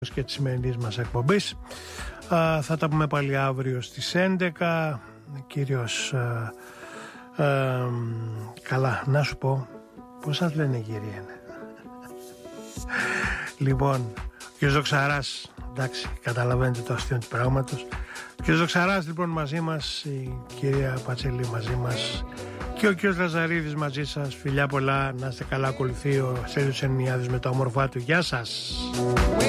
και της σημερινής μας εκπομπής. Θα τα πούμε πάλι αύριο στις 11. Κύριος καλά, να σου πω πώς σας λένε κυρία. Λοιπόν, ο κ. Δοξαράς, εντάξει, καταλαβαίνετε το αστείο του πράγματος. Ο κ. Δοξαράς λοιπόν μαζί μας, η κυρία Πατσελή μαζί μας και ο κ. Λαζαρίδης μαζί σας. Φιλιά πολλά, να είστε καλά. Ακολουθεί ο Στέλιος Εννιάδης με τα όμορφά του. Γεια σας.